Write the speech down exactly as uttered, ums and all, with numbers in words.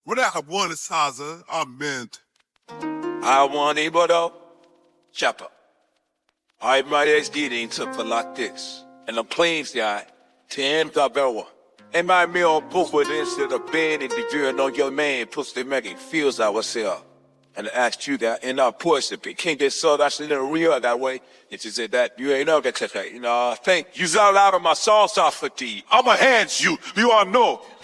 Wala saza, amen. I want Ibodo, Chapa. I might as did into for like this. And the planes guy, ten Gabewa. And my meal book with instead of being in the view on your man, plus they make it feels ourselves. And I asked you that in our portion, but can't get so that's in the real that way. And she said that you ain't know that, you know, I think you out out of my sauce off for tea. I'ma hands you, you all know.